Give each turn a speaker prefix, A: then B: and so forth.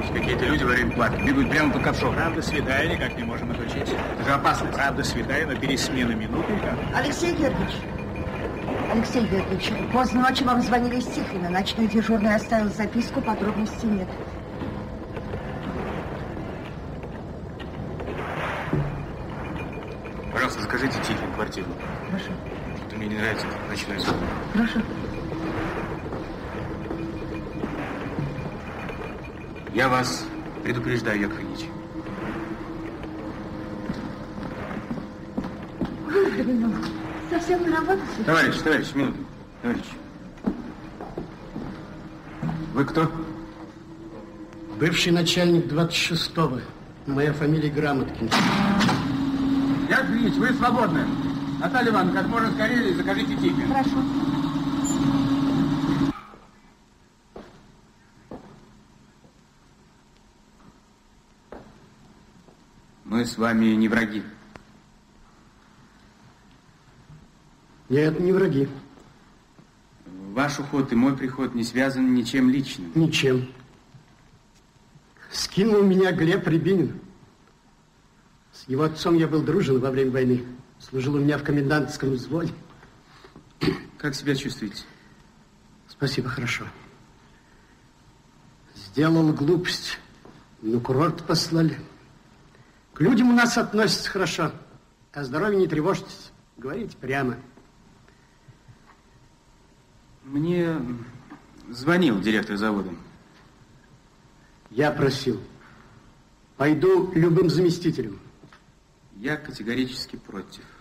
A: Какие-то люди во время платы бегут прямо по ковшу.
B: Правда, свидания никак не можем отучить.
A: Это же опасно.
B: Правда, свидания, но пересмена минуты и как.
C: Алексей Георгиевич, поздно ночью вам звонили из Тихвина. Ночной дежурный оставил записку, подробностей нет.
A: Пожалуйста, закажите Тихвин квартиру.
C: Хорошо.
A: Что-то мне не нравится этот ночной сон.
C: Хорошо.
A: Я вас предупреждаю, Яков Ильич.
C: Вовремя. Совсем на работу?
A: Товарищ, минуту. Товарищ. Вы кто?
D: Бывший начальник 26-го. Моя фамилия Грамоткин.
A: Яков Ильич, вы свободны. Наталья Ивановна, как можно скорее закажите Тихвин.
C: Хорошо.
A: Мы с вами не враги.
D: Нет, не враги.
A: Ваш уход и мой приход не связаны ничем личным.
D: Ничем. Скинул меня Глеб Рябинин. С его отцом я был дружен во время войны. Служил у меня в комендантском взводе.
A: Как себя чувствуете?
D: Спасибо, хорошо. Сделал глупость. На курорт послали. К людям у нас относятся хорошо. О здоровье не тревожьтесь. Говорите прямо.
A: Мне звонил директор завода.
D: Я просил. Пойду любым заместителем.
A: Я категорически против.